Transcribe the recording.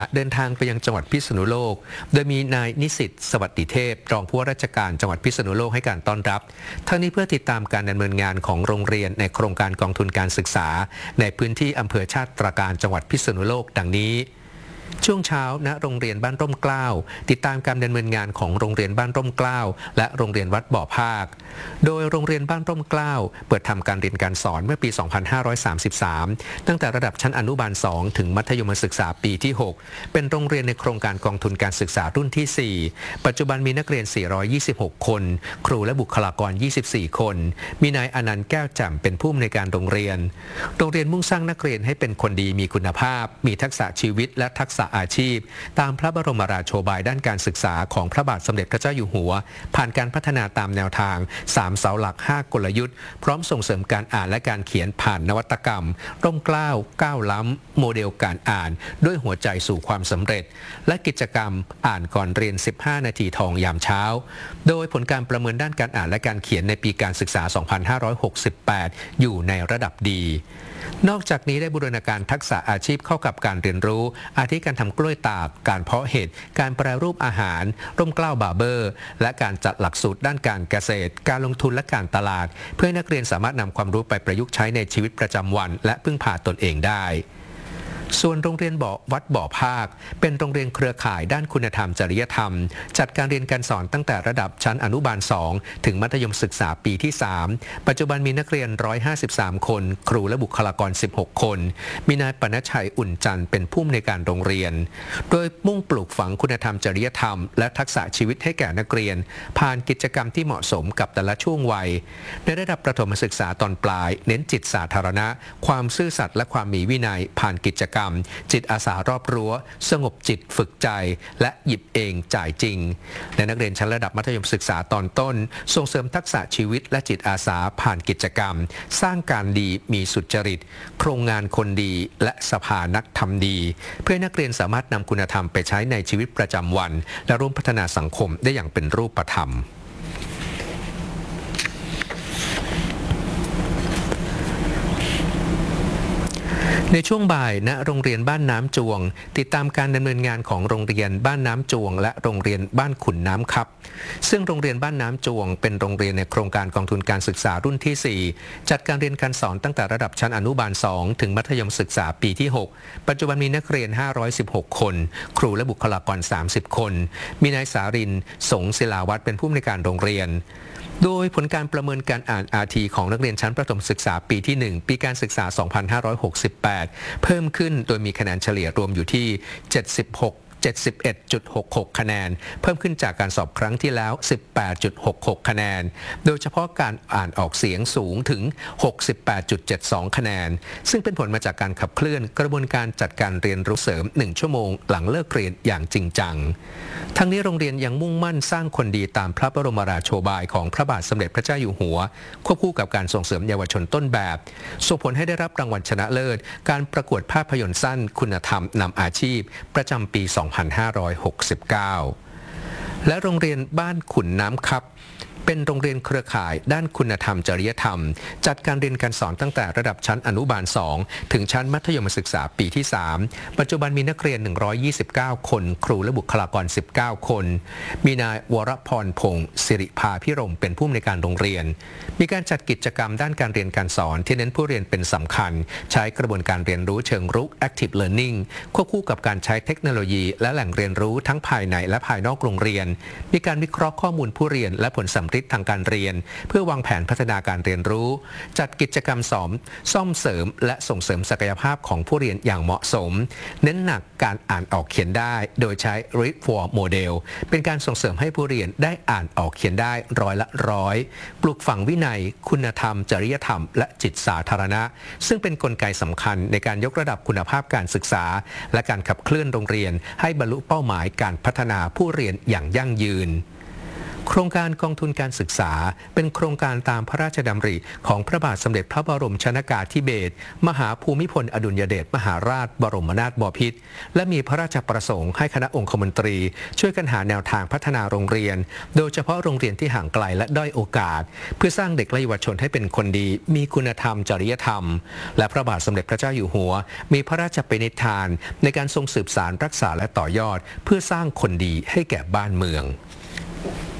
เดินทางไปยังจังหวัดพิษณุโลกโดยมีนายนิสิตสวัสดิเทพรองผู้ว่าราชการจังหวัดพิษณุโลกให้การต้อนรับทั้งนี้เพื่อติดตามการดำเนินงานของโรงเรียนในโครงการกองทุนการศึกษาในพื้นที่อำเภอชาติตราการจังหวัดพิษณุโลกดังนี้ช่วงเช้าณโรงเรียนบ้านร่มเกล้าติดตามการดำเนินงานของโรงเรียนบ้านร่มเกล้าและโรงเรียนวัดบ่อภาคโดยโรงเรียนบ้านร่มเกล้าเปิดทำการเรียนการสอนเมื่อปี 2533 ตั้งแต่ระดับชั้นอนุบาล 2 ถึงมัธยมศึกษาปีที่ 6 เป็นโรงเรียนในโครงการกองทุนการศึกษารุ่นที่ 4 ปัจจุบันมีนักเรียน 426 คน ครูและบุคลากร 24 คน มีนายอนันต์แก้วแจ่มเป็นผู้อำนวยการโรงเรียนมุ่งสร้างนักเรียนให้เป็นคนดีมีคุณภาพมีทักษะชีวิตและทักษะอาชีพตามพระบรมราโชบายด้านการศึกษาของพระบาทสมเด็จพระเจ้าอยู่หัวผ่านการพัฒนาตามแนวทาง3เสาหลัก5กลยุทธ์พร้อมส่งเสริมการอ่านและการเขียนผ่านนวัตกรรมร่มเกล้าก้าวล้ำโมเดลการอ่านด้วยหัวใจสู่ความสำเร็จและกิจกรรมอ่านก่อนเรียน15นาทีทองยามเช้าโดยผลการประเมินด้านการอ่านและการเขียนในปีการศึกษา 2568 อยู่ในระดับดีนอกจากนี้ได้บูรณาการทักษะอาชีพเข้ากับการเรียนรู้อาทิการทำกล้วยตากการเพาะเห็ดการแปรรูปอาหารร่มเกล้าบาร์เบอร์และการจัดหลักสูตรด้านการเกษตรการลงทุนและการตลาดเพื่อให้นักเรียนสามารถนำความรู้ไปประยุกต์ใช้ในชีวิตประจำวันและพึ่งพาตนเองได้ส่วนโรงเรียนวัดบ่อภาคเป็นโรงเรียนเครือข่ายด้านคุณธรรมจริยธรรมจัดการเรียนการสอนตั้งแต่ระดับชั้นอนุบาล 2 ถึงมัธยมศึกษาปีที่ 3 ปัจจุบันมีนักเรียน 153 คนครูและบุคลากร 16 คนมีนายปณชัยอุ่นจันทร์เป็นผู้อำนวยการโรงเรียนโดยมุ่งปลูกฝังคุณธรรมจริยธรรมและทักษะชีวิตให้แก่นักเรียนผ่านกิจกรรมที่เหมาะสมกับแต่ละช่วงวัยในระดับประถมศึกษาตอนปลายเน้นจิตสาธารณะความซื่อสัตย์และความมีวินัยผ่านกิจกรรมจิตอาสารอบรั้วสงบจิตฝึกใจและหยิบเองจ่ายจริงและนักเรียนชั้นระดับมัธยมศึกษาตอนต้นส่งเสริมทักษะชีวิตและจิตอาสาผ่านกิจกรรมสร้างการดีมีสุจริตโครงงานคนดีและสภานักธรรมดีเพื่อนักเรียนสามารถนำคุณธรรมไปใช้ในชีวิตประจำวันและร่วมพัฒนาสังคมได้อย่างเป็นรูปธรรมในช่วงบ่ายณโรงเรียนบ้านน้ำจวงติดตามการดำเนินงานของโรงเรียนบ้านน้ำจวงและโรงเรียนบ้านขุนน้ำครับซึ่งโรงเรียนบ้านน้ำจวงเป็นโรงเรียนในโครงการกองทุนการศึกษารุ่นที่ 4จัดการเรียนการสอนตั้งแต่ระดับชั้นอนุบาล 2 ถึงมัธยมศึกษาปีที่ 6ปัจจุบันมีนักเรียน 516 คนครูและบุคลากร 30 คนมีนายสารินสงศิลาวัฒน์เป็นผู้อำนวยการโรงเรียนโดยผลการประเมินการอ่าน RT ของนักเรียนชั้นประถมศึกษาปีที่ 1 ปีการศึกษา 2568 เพิ่มขึ้นโดยมีคะแนนเฉลี่ยรวมอยู่ที่ 71.66 คะแนนเพิ่มขึ้นจากการสอบครั้งที่แล้ว 18.66 คะแนนโดยเฉพาะการอ่านออกเสียงสูงถึง 68.72 คะแนนซึ่งเป็นผลมาจากการขับเคลื่อนกระบวนการจัดการเรียนรู้เสริม1ชั่วโมงหลังเลิกเรียนอย่างจริงจังทั้งนี้โรงเรียนยังมุ่งมั่นสร้างคนดีตามพระบรมราโชบายของพระบาทสมเด็จพระเจ้าอยู่หัวควบคู่กับการส่งเสริมเยาวชนต้นแบบส่งผลให้ได้รับรางวัลชนะเลิศการประกวดภาพยนตร์สั้นคุณธรรมนำอาชีพประจำปี 2569 และโรงเรียนบ้านขุนน้ำครับเป็นโรงเรียนเครือข่ายด้านคุณธรรมจริยธรรมจัดการเรียนการสอนตั้งแต่ระดับชั้นอนุบาล 2 ถึงชั้นมัธยมศึกษาปีที่ 3 ปัจจุบันมีนักเรียน 129 คนครูและบุคลากร 19 คนมีนายวรพรพงศ์สิริภาพิรมเป็นผู้อำนวยการโรงเรียนมีการจัดกิจกรรมด้านการเรียนการสอนที่เน้นผู้เรียนเป็นสำคัญใช้กระบวนการเรียนรู้เชิงรุก Active Learning ควบคู่กับการใช้เทคโนโลยีและแหล่งเรียนรู้ทั้งภายในและภายนอกโรงเรียนมีการวิเคราะห์ข้อมูลผู้เรียนและผลสัมฤทธิ์ทางการเรียนเพื่อวางแผนพัฒนาการเรียนรู้จัดกิจกรรมซ่อมเสริมและส่งเสริมศักยภาพของผู้เรียนอย่างเหมาะสมเน้นหนักการอ่านออกเขียนได้โดยใช้ Read for Model เป็นการส่งเสริมให้ผู้เรียนได้อ่านออกเขียนได้100%ปลูกฝังวินัยคุณธรรมจริยธรรมและจิตสาธารณะซึ่งเป็นกลไกสำคัญในการยกระดับคุณภาพการศึกษาและการขับเคลื่อนโรงเรียนให้บรรลุเป้าหมายการพัฒนาผู้เรียนอย่างยั่งยืนโครงการกองทุนการศึกษาเป็นโครงการตามพระราชดำริของพระบาทสมเด็จพระบรมชนกาธิเบศรมหาภูมิพลอดุลยเดชมหาราชบรมนาถบพิตรและมีพระราชประสงค์ให้คณะองคมนตรีช่วยกันหาแนวทางพัฒนาโรงเรียนโดยเฉพาะโรงเรียนที่ห่างไกลและด้อยโอกาสเพื่อสร้างเด็กและเยาวชนให้เป็นคนดีมีคุณธรรมจริยธรรมและพระบาทสมเด็จพระเจ้าอยู่หัวมีพระราชปณิธานในการทรงสืบสานรักษาและต่อยอดเพื่อสร้างคนดีให้แก่บ้านเมือง